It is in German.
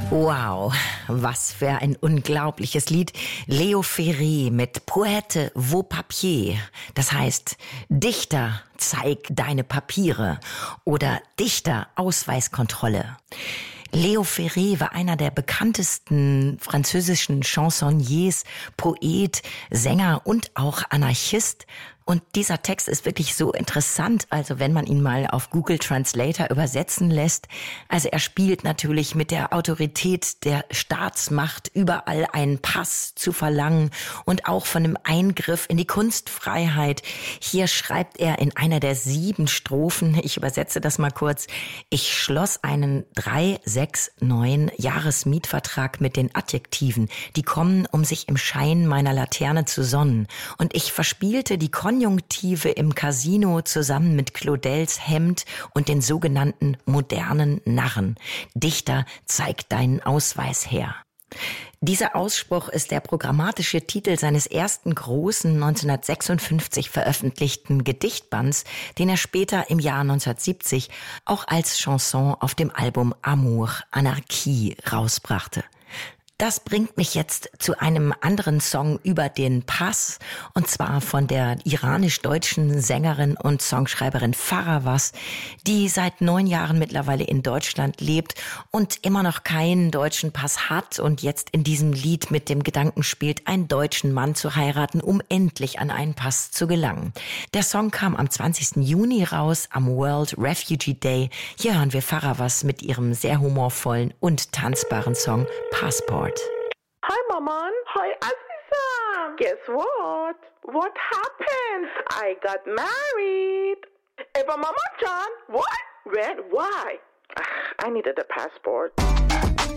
Wow, was für ein unglaubliches Lied. Leo Ferré mit Poète vos papiers. Das heißt, Dichter, zeig deine Papiere oder Dichter, Ausweiskontrolle. Leo Ferré war einer der bekanntesten französischen Chansonniers, Poet, Sänger und auch Anarchist. Und dieser Text ist wirklich so interessant, also wenn man ihn mal auf Google Translator übersetzen lässt. Also er spielt natürlich mit der Autorität der Staatsmacht, überall einen Pass zu verlangen und auch von einem Eingriff in die Kunstfreiheit. Hier schreibt er in einer der 7 Strophen, ich übersetze das mal kurz: Ich schloss einen 3-6-9 Jahresmietvertrag mit den Adjektiven, die kommen, um sich im Schein meiner Laterne zu sonnen. Und ich verspielte die Konjunktive im Casino zusammen mit Claudels Hemd und den sogenannten modernen Narren. Dichter, zeig deinen Ausweis her. Dieser Ausspruch ist der programmatische Titel seines ersten großen 1956 veröffentlichten Gedichtbands, den er später im Jahr 1970 auch als Chanson auf dem Album Amour, Anarchie rausbrachte. Das bringt mich jetzt zu einem anderen Song über den Pass, und zwar von der iranisch-deutschen Sängerin und Songschreiberin Faravaz, die seit 9 Jahren mittlerweile in Deutschland lebt und immer noch keinen deutschen Pass hat und jetzt in diesem Lied mit dem Gedanken spielt, einen deutschen Mann zu heiraten, um endlich an einen Pass zu gelangen. Der Song kam am 20. Juni raus, am World Refugee Day. Hier hören wir Faravaz mit ihrem sehr humorvollen und tanzbaren Song Passport. Hi, Maman. Hi, Aziza. Guess what? What happened? I got married. Eva Mama John. What? When? Why? I needed a passport.